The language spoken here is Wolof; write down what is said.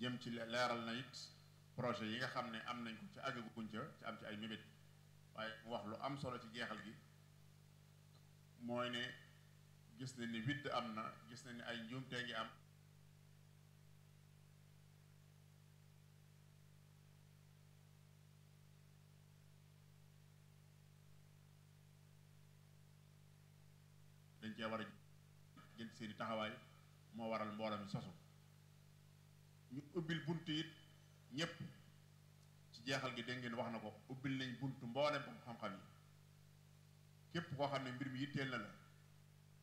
jëm ci leeral na it projet yi nga xam ne am nañ ko ci àggaguñ ca ci am ci ay mébét waaye mu wax lu am solo ci jeexal gi mooy ne gis na ni widd am na gis na ni ay njuumte ngi am dañ cee war a jël seeni taxawaay moo waral mbooloo mi sosu ñu ubbil bunt it ñépp ci jeexal gi dégg ngeen wax na ko ubbil nañ bunt mboolem xam-xam yi képp koo xam ne mbir mi yitteel na la